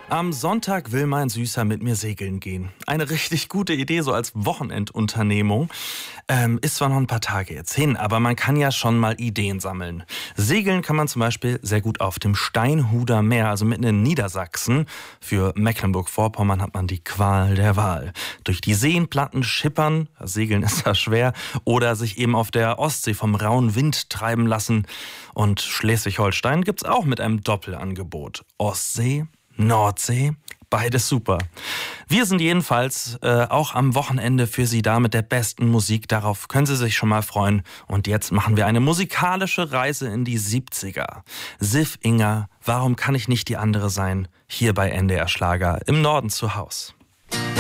Am Sonntag will mein Süßer mit mir segeln gehen. Eine richtig gute Idee, so als Wochenendunternehmung. Ist zwar noch ein paar Tage jetzt hin, aber man kann ja schon mal Ideen sammeln. Segeln kann man zum Beispiel sehr gut auf dem Steinhuder Meer, also mitten in Niedersachsen. Für Mecklenburg-Vorpommern hat man die Qual der Wahl. Durch die Seenplatten schippern, Segeln ist ja schwer, oder sich eben auf der Ostsee vom rauen Wind treiben lassen. Und Schleswig-Holstein gibt's auch mit einem Doppelangebot. Ostsee, Nordsee, beides super. Wir sind jedenfalls auch am Wochenende für Sie da mit der besten Musik. Darauf können Sie sich schon mal freuen. Und jetzt machen wir eine musikalische Reise in die 70er. Sif Inger, warum kann ich nicht die andere sein? Hier bei NDR Schlager im Norden zu Haus.